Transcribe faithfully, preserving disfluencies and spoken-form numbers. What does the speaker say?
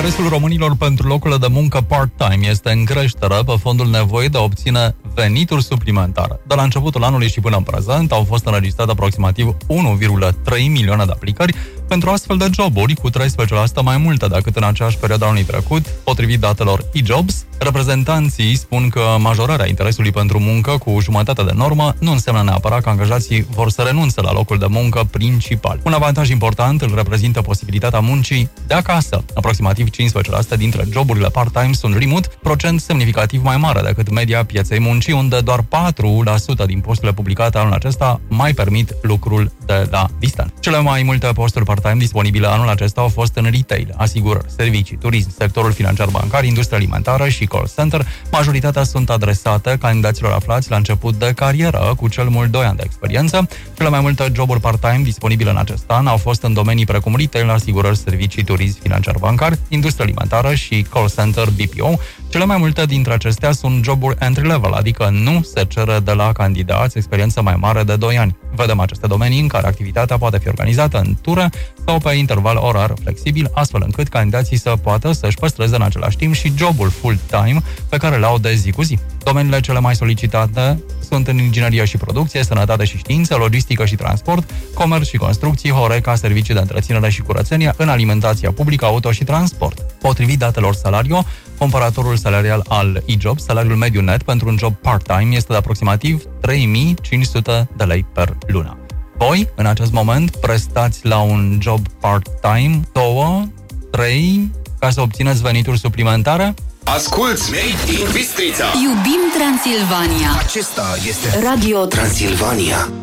Interesul românilor pentru locurile de muncă part-time este în creștere pe fondul nevoii de a obține venituri suplimentare. De la începutul anului și până în prezent au fost înregistrate aproximativ unu virgulă trei milioane de aplicări pentru astfel de joburi, cu treisprezece la sută mai multe decât în aceeași perioadă anului trecut, potrivit datelor e-Jobs. Reprezentanții spun că majorarea interesului pentru muncă cu jumătate de normă nu înseamnă neapărat că angajații vor să renunțe la locul de muncă principal. Un avantaj important îl reprezintă posibilitatea muncii de acasă. Aproximativ cincisprezece la sută dintre joburile part-time sunt remote, procent semnificativ mai mare decât media pieței muncii, unde doar patru la sută din posturile publicate anul acesta mai permit lucrul de la distanță. Cele mai multe posturi part-time disponibile anul acesta au fost în retail, asigurări, servicii, turism, sectorul financiar bancar, industria alimentară și call center. Majoritatea sunt adresate candidaților aflați la început de carieră, cu cel mult doi ani de experiență. Cele mai multe joburi part-time disponibile în acest an au fost în domenii precum retail, asigurări, servicii, turism, financiar bancar, industria alimentară și call center B P O. Cele mai multe dintre acestea sunt joburi entry-level, adică nu se cere de la candidați experiență mai mare de doi ani. Vedem aceste domenii în care activitatea poate fi organizată în ture sau pe interval orar flexibil, astfel încât candidații să poată să-și păstreze în același timp și jobul full-time pe care le au de zi cu zi. Domeniile cele mai solicitate sunt în inginerie și producție, sănătate și știință, logistică și transport, comerț și construcții, Horeca, servicii de întreținere și curățenie, în alimentația publică, auto și transport. Potrivit datelor Salario, comparatorul salarial al e-Jobs, salariul mediu net pentru un job part-time este de aproximativ trei mii cinci sute de lei per lună. Voi, în acest moment, prestați la un job part-time două, trei, ca să obțineți venituri suplimentare? Asculți Made in Bistrița. Iubim Transilvania. Acesta este Radio Transilvania.